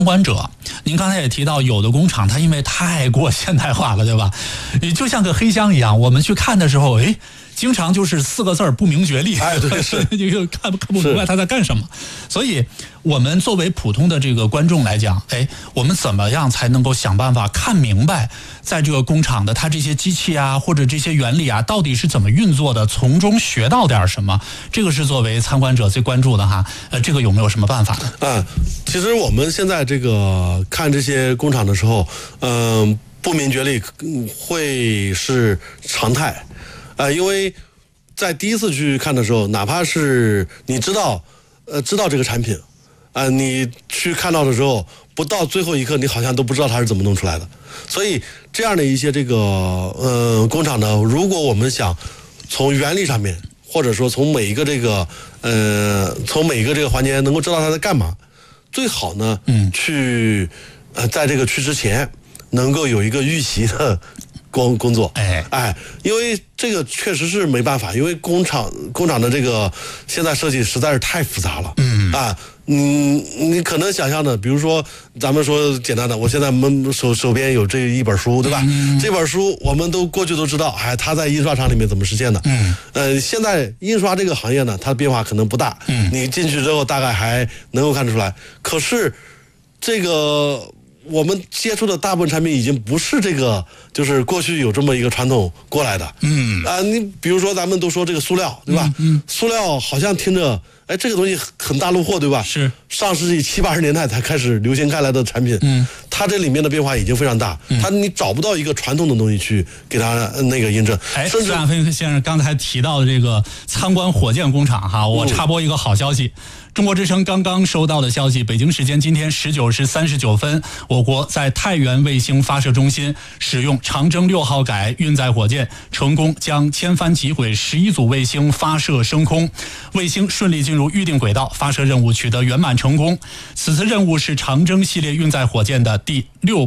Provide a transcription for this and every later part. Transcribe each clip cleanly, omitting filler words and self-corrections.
观者，您刚才也提到，有的工厂它因为太过现代化了，对吧？你就像个黑箱一样，我们去看的时候，经常就是4个字儿不明觉厉， 对，是就看不明白他在干什么。所以，我们作为普通的这个观众来讲，我们怎么样才能够想办法看明白，在这个工厂的它这些机器啊，或者这些原理啊，到底是怎么运作的，从中学到点什么？这个是作为参观者最关注的哈。这个有没有什么办法呢？ 其实我们现在这个看这些工厂的时候，不明觉厉会是常态。因为在第一次去看的时候，哪怕是你知道这个产品，你去看到的时候，不到最后一刻，你好像都不知道它是怎么弄出来的。所以这样的一些这个工厂呢，如果我们想从原理上面，或者说从每一个这个环节能够知道它在干嘛，最好呢，去在这个去之前能够有一个预习的工作，因为这个确实是没办法，因为工厂的这个现在设计实在是太复杂了，你可能想象的，比如说咱们说简单的，我现在手边有这一本书，对吧？这本书我们过去都知道，它在印刷厂里面怎么实现的，现在印刷这个行业呢，它的变化可能不大，你进去之后大概还能够看得出来，可是这个我们接触的大部分产品已经不是这个，就是过去有这么一个传统过来的。你比如说咱们都说这个塑料，对吧？塑料好像听着，这个东西很大陆货，对吧？ 是上世纪70、80年代才开始流行开来的产品。它这里面的变化已经非常大，你找不到一个传统的东西去给它那个印证。 孙亚飞先生刚才提到的这个参观火箭工厂哈，我插播一个好消息。中国之声刚刚收到的消息，北京时间今天19时39分，我国在太原卫星发射中心使用长征6号改运载火箭，成功将千帆击毁11组卫星发射升空，卫星顺利进入预定轨道，发射任务取得圆满成功。此次任务是长征系列运载火箭的第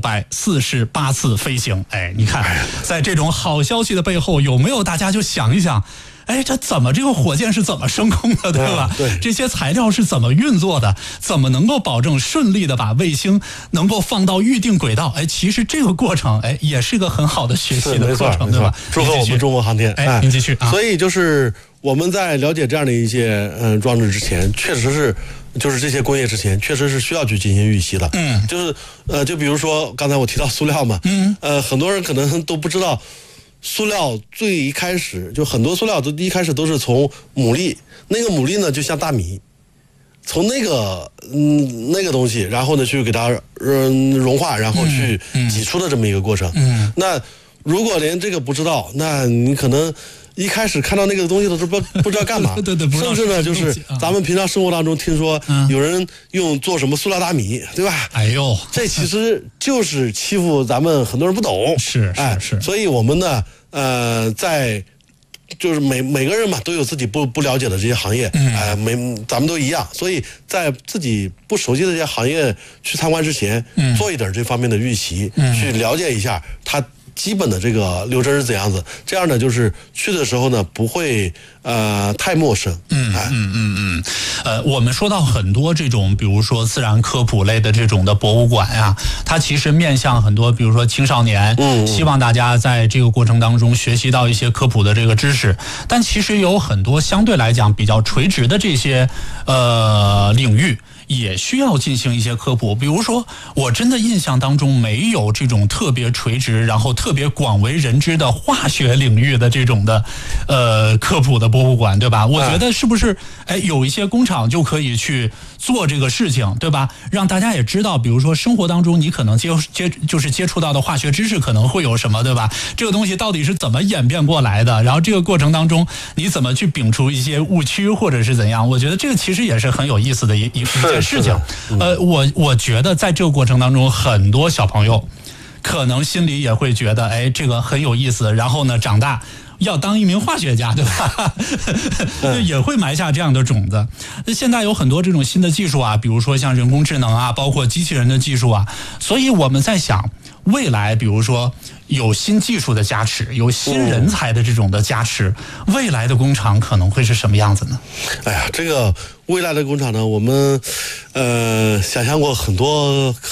648次飞行。你看，在这种好消息的背后，有没有大家就想一想？这这个火箭是怎么升空的，对吧？ 对， 这些材料是怎么运作的？怎么能够保证顺利的把卫星能够放到预定轨道？其实这个过程，也是一个很好的学习的过程，对吧？ 祝贺我们中国航天！ 您继续。 所以就是我们在了解这样的一些装置之前，确实是就是这些工业之前，确实是需要去进行预习的。就是就比如说刚才我提到塑料嘛，很多人可能都不知道。塑料最一开始就很多塑料一开始都是从牡蛎，那个牡蛎呢就像大米，从那个东西，然后呢去给它融化，然后去挤出的这么一个过程。那如果连这个不知道，那你可能一开始看到那个东西都是不知道干嘛。 对， 甚至呢就是咱们平常生活当中听说有人做什么塑料大米，对吧？这其实就是欺负咱们很多人不懂。 是。 所以我们呢在就是每个人嘛都有自己不了解的这些行业，咱们都一样，所以在自己不熟悉的这些行业去参观之前，做一点这方面的预习，去了解一下它基本的这个流程是怎样子，这样呢就是去的时候呢不会太陌生。 我们说到很多这种比如说自然科普类的这种的博物馆呀，它其实面向很多比如说青少年，希望大家在这个过程当中学习到一些科普的这个知识，但其实有很多相对来讲比较垂直的这些领域也需要进行一些科普。比如说我真的印象当中没有这种特别垂直然后特别广为人知的化学领域的这种的科普的博物馆，对吧？我觉得是不是有一些工厂就可以去做这个事情，对吧？让大家也知道，比如说生活当中你可能接触到的化学知识可能会有什么，对吧？这个东西到底是怎么演变过来的，然后这个过程当中你怎么去摒除一些误区或者是怎样，我觉得这个其实也是很有意思的一件事情。我觉得在这个过程当中很多小朋友可能心里也会觉得这个很有意思，然后呢长大要当一名化学家，对吧？也会埋下这样的种子。现在有很多这种新的技术啊，比如说像人工智能啊，包括机器人的技术啊，所以我们在想未来比如说有新技术的加持，有新人才的这种的加持，未来的工厂可能会是什么样子呢？ 这个未来的工厂呢，我们想象过很多